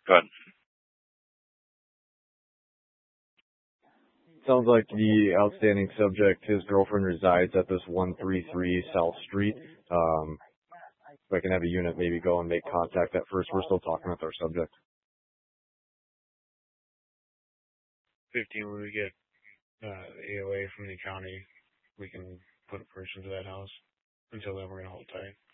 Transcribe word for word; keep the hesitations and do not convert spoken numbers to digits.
Good. Sounds like the outstanding subject, his girlfriend resides at this one thirty-three South Street. Um, if I can have a unit maybe go and make contact at first. We're still talking with our subject. fifteen, when we get uh, A O A from the county, we can put a person to that house. Until then, we're going to hold tight.